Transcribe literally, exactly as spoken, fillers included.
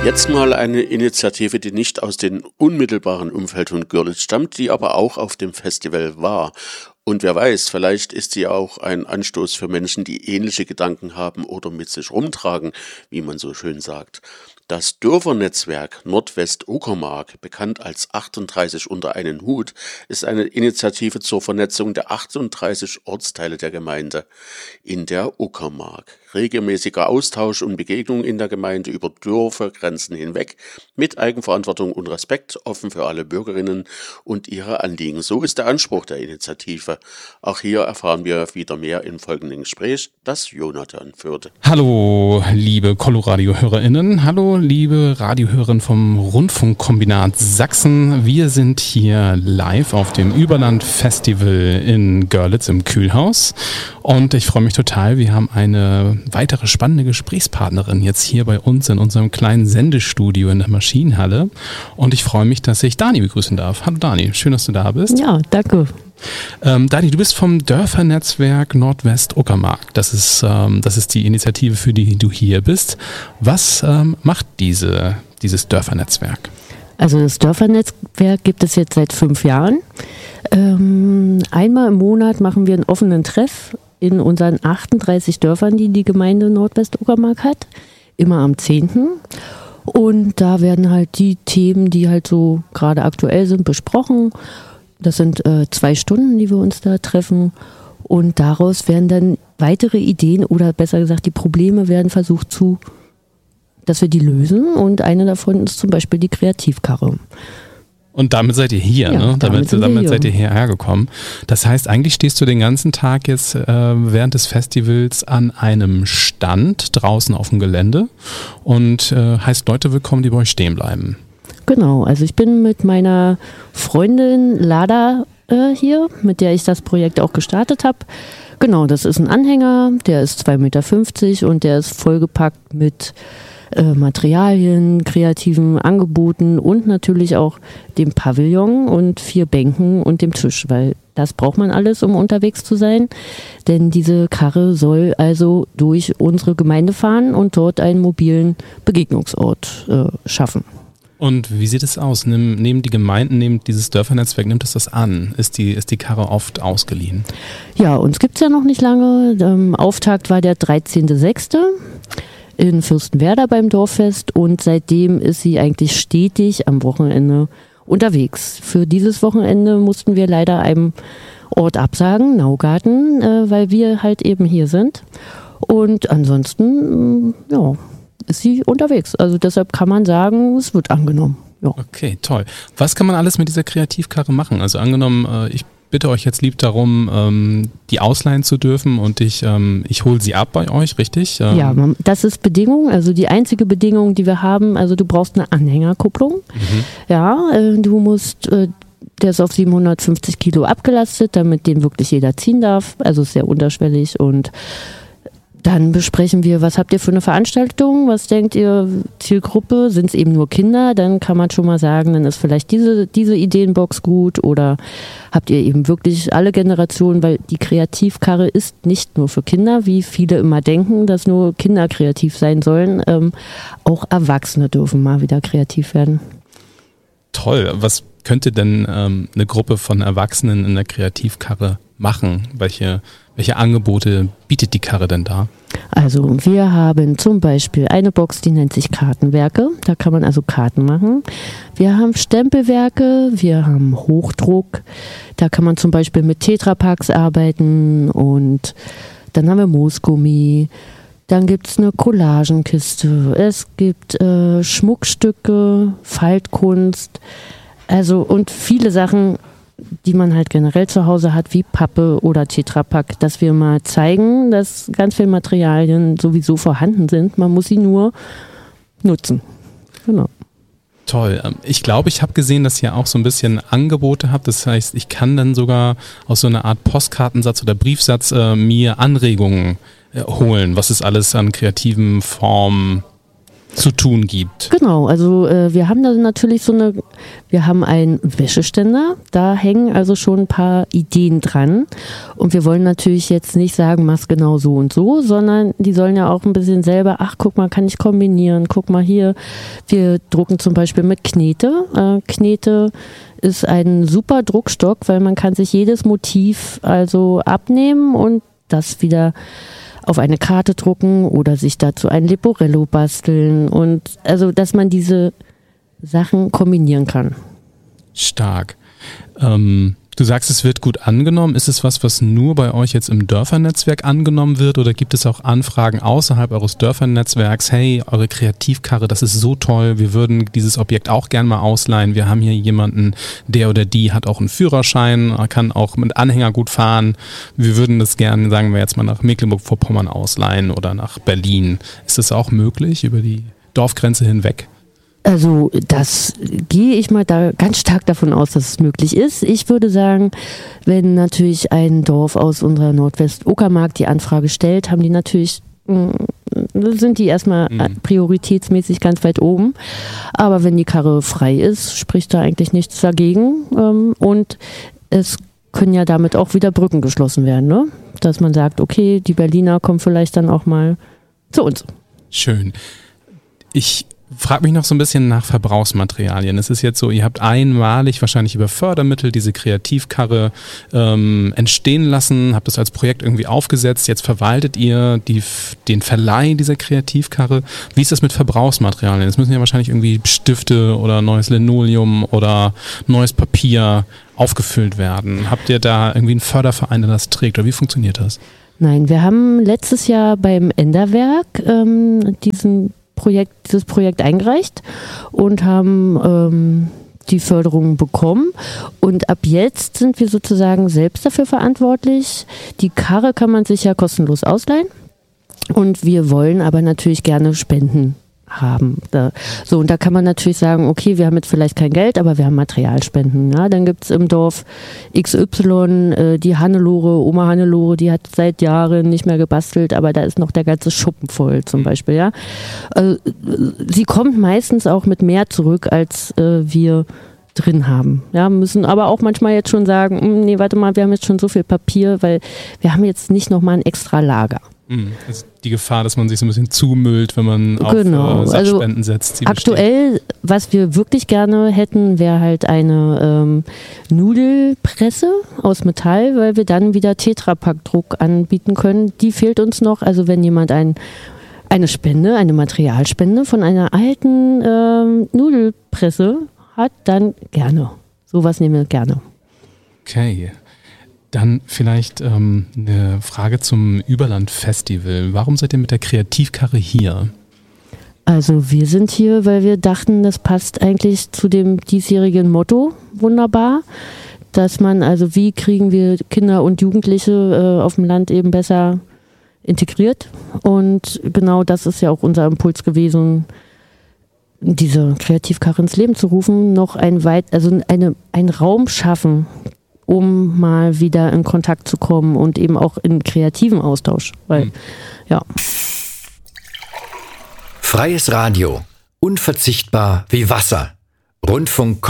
Jetzt mal eine Initiative, die nicht aus dem unmittelbaren Umfeld von Görlitz stammt, die aber auch auf dem Festival war. Und wer weiß, vielleicht ist sie auch ein Anstoß für Menschen, die ähnliche Gedanken haben oder mit sich rumtragen, wie man so schön sagt. Das Dörfernetzwerk Nordwest-Uckermark, bekannt als achtunddreißig unter einen Hut, ist eine Initiative zur Vernetzung der achtunddreißig Ortsteile der Gemeinde in der Uckermark. Regelmäßiger Austausch und Begegnung in der Gemeinde über Dörfergrenzen hinweg, mit Eigenverantwortung und Respekt, offen für alle Bürgerinnen und ihre Anliegen. So ist der Anspruch der Initiative. Auch hier erfahren wir wieder mehr im folgenden Gespräch, das Jonathan führte. Hallo, liebe Coloradio-HörerInnen. Hallo, liebe Radiohörerinnen vom Rundfunkkombinat Sachsen. Wir sind hier live auf dem Überland-Festival in Görlitz im Kühlhaus. Und ich freue mich total, wir haben eine weitere spannende Gesprächspartnerin jetzt hier bei uns in unserem kleinen Sendestudio in der Maschinenhalle. Und ich freue mich, dass ich Dani begrüßen darf. Hallo Dani, schön, dass du da bist. Ja, danke. Ähm, Dani, du bist vom Dörfernetzwerk Nordwest-Uckermark. Das ist, ähm, das ist die Initiative, für die du hier bist. Was ähm, macht diese, dieses Dörfernetzwerk? Also das Dörfernetzwerk gibt es jetzt seit fünf Jahren. Ähm, einmal im Monat machen wir einen offenen Treff in unseren achtunddreißig Dörfern, die die Gemeinde Nordwest-Uckermark hat. Immer am zehnten Und da werden halt die Themen, die halt so gerade aktuell sind, besprochen. Das sind äh, zwei Stunden, die wir uns da treffen. Und daraus werden dann weitere Ideen oder besser gesagt die Probleme werden versucht zu, dass wir die lösen. Und eine davon ist zum Beispiel die Kreativkarre. Und damit seid ihr hier, ja, ne? Damit, damit, damit hier. seid ihr hierher gekommen. Das heißt, eigentlich stehst du den ganzen Tag jetzt äh, während des Festivals an einem Stand draußen auf dem Gelände und äh, heißt Leute willkommen, die bei euch stehen bleiben. Genau, also ich bin mit meiner Freundin Lada äh, hier, mit der ich das Projekt auch gestartet habe. Genau, das ist ein Anhänger, der ist zwei Meter fünfzig und der ist vollgepackt mit äh, Materialien, kreativen Angeboten und natürlich auch dem Pavillon und vier Bänken und dem Tisch, weil das braucht man alles, um unterwegs zu sein. Denn diese Karre soll also durch unsere Gemeinde fahren und dort einen mobilen Begegnungsort äh, schaffen. Und wie sieht es aus? Nimm, nehmen die Gemeinden, nimmt dieses Dörfernetzwerk, nimmt es das an? Ist die, ist die Karre oft ausgeliehen? Ja, uns gibt es ja noch nicht lange. Ähm, Auftakt war der dreizehnten sechsten in Fürstenwerder beim Dorffest und seitdem ist sie eigentlich stetig am Wochenende unterwegs. Für dieses Wochenende mussten wir leider einem Ort absagen, Naugarten, äh, weil wir halt eben hier sind. Und ansonsten, äh, ja... ist sie unterwegs. Also deshalb kann man sagen, es wird angenommen. Ja. Okay, toll. Was kann man alles mit dieser Kreativkarre machen? Also angenommen, äh, ich bitte euch jetzt lieb darum, ähm, die ausleihen zu dürfen und ich, ähm, ich hole sie ab bei euch, richtig? Ähm ja, das ist Bedingung. Also die einzige Bedingung, die wir haben, also du brauchst eine Anhängerkupplung. Mhm. Ja, äh, du musst... Äh, der ist auf siebenhundertfünfzig Kilo abgelastet, damit den wirklich jeder ziehen darf. Also ist sehr unterschwellig und dann besprechen wir, was habt ihr für eine Veranstaltung, was denkt ihr, Zielgruppe, sind es eben nur Kinder, dann kann man schon mal sagen, dann ist vielleicht diese, diese Ideenbox gut oder habt ihr eben wirklich alle Generationen, weil die Kreativkarre ist nicht nur für Kinder, wie viele immer denken, dass nur Kinder kreativ sein sollen, ähm, auch Erwachsene dürfen mal wieder kreativ werden. Toll, was könnte denn ähm, eine Gruppe von Erwachsenen in der Kreativkarre machen? Welche, welche Angebote bietet die Karre denn da? Also wir haben zum Beispiel eine Box, die nennt sich Kartenwerke. Da kann man also Karten machen. Wir haben Stempelwerke, wir haben Hochdruck. Da kann man zum Beispiel mit Tetrapaks arbeiten und dann haben wir Moosgummi. Dann gibt es eine Collagenkiste. Es gibt äh, Schmuckstücke, Faltkunst. Also und viele Sachen, die man halt generell zu Hause hat, wie Pappe oder Tetrapack, dass wir mal zeigen, dass ganz viele Materialien sowieso vorhanden sind. Man muss sie nur nutzen. Genau. Toll. Ich glaube, ich habe gesehen, dass ihr auch so ein bisschen Angebote habt. Das heißt, ich kann dann sogar aus so einer Art Postkartensatz oder Briefsatz äh, mir Anregungen äh, holen, was es alles an kreativen Formen zu tun gibt. Genau, also äh, wir haben da natürlich so eine, wir haben einen Wäscheständer, da hängen also schon ein paar Ideen dran und wir wollen natürlich jetzt nicht sagen, mach's genau so und so, sondern die sollen ja auch ein bisschen selber, ach guck mal, kann ich kombinieren, guck mal hier, wir drucken zum Beispiel mit Knete, äh, Knete ist ein super Druckstock, weil man kann sich jedes Motiv also abnehmen und das wieder auf eine Karte drucken oder sich dazu ein Leporello basteln und also, dass man diese Sachen kombinieren kann. Stark. Ähm, du sagst, es wird gut angenommen. Ist es was, was nur bei euch jetzt im Dörfernetzwerk angenommen wird oder gibt es auch Anfragen außerhalb eures Dörfernetzwerks? Hey, eure Kreativkarre, das ist so toll. Wir würden dieses Objekt auch gern mal ausleihen. Wir haben hier jemanden, der oder die hat auch einen Führerschein, kann auch mit Anhänger gut fahren. Wir würden das gerne, sagen wir jetzt mal, nach Mecklenburg-Vorpommern ausleihen oder nach Berlin. Ist das auch möglich über die Dorfgrenze hinweg? Also das gehe ich mal da ganz stark davon aus, dass es möglich ist. Ich würde sagen, wenn natürlich ein Dorf aus unserer Nordwest-Uckermark die Anfrage stellt, haben die natürlich, sind die erstmal mhm. prioritätsmäßig ganz weit oben. Aber wenn die Karre frei ist, spricht da eigentlich nichts dagegen. Und es können ja damit auch wieder Brücken geschlossen werden, ne? Dass man sagt, okay, die Berliner kommen vielleicht dann auch mal zu uns. Schön. Ich frag mich noch so ein bisschen nach Verbrauchsmaterialien. Es ist jetzt so, ihr habt einmalig wahrscheinlich über Fördermittel diese Kreativkarre ähm, entstehen lassen, habt das als Projekt irgendwie aufgesetzt, jetzt verwaltet ihr die, den Verleih dieser Kreativkarre. Wie ist das mit Verbrauchsmaterialien? Es müssen ja wahrscheinlich irgendwie Stifte oder neues Linoleum oder neues Papier aufgefüllt werden. Habt ihr da irgendwie einen Förderverein, der das trägt oder wie funktioniert das? Nein, wir haben letztes Jahr beim Enderwerk ähm, diesen Projekt, dieses Projekt eingereicht und haben ähm, die Förderung bekommen und ab jetzt sind wir sozusagen selbst dafür verantwortlich. Die Karre kann man sich ja kostenlos ausleihen und wir wollen aber natürlich gerne Spenden haben. Da, so, und da kann man natürlich sagen, okay, wir haben jetzt vielleicht kein Geld, aber wir haben Materialspenden. Ja? Dann gibt es im Dorf X Y, äh, die Hannelore, Oma Hannelore, die hat seit Jahren nicht mehr gebastelt, aber da ist noch der ganze Schuppen voll zum Beispiel. Ja? Also, sie kommt meistens auch mit mehr zurück, als äh, wir drin haben. Ja, müssen aber auch manchmal jetzt schon sagen, nee, warte mal, wir haben jetzt schon so viel Papier, weil wir haben jetzt nicht nochmal ein extra Lager. Also die Gefahr, dass man sich so ein bisschen zumüllt, wenn man auf genau. äh, Sachspenden also setzt. Aktuell, besteht. Was wir wirklich gerne hätten, wäre halt eine ähm, Nudelpresse aus Metall, weil wir dann wieder Tetrapack-Druck anbieten können. Die fehlt uns noch. Also wenn jemand ein, eine Spende, eine Materialspende von einer alten ähm, Nudelpresse hat, dann gerne. Sowas nehmen wir gerne. Okay. Dann vielleicht ähm, eine Frage zum Überland-Festival. Warum seid ihr mit der Kreativkarre hier? Also wir sind hier, weil wir dachten, das passt eigentlich zu dem diesjährigen Motto wunderbar, dass man, also wie kriegen wir Kinder und Jugendliche äh, auf dem Land eben besser integriert. Und genau das ist ja auch unser Impuls gewesen, diese Kreativkarre ins Leben zu rufen, noch ein weit, also eine, einen Raum schaffen, um mal wieder in Kontakt zu kommen und eben auch in kreativen Austausch. Weil, mhm. ja. Freies Radio. Unverzichtbar wie Wasser. Rundfunk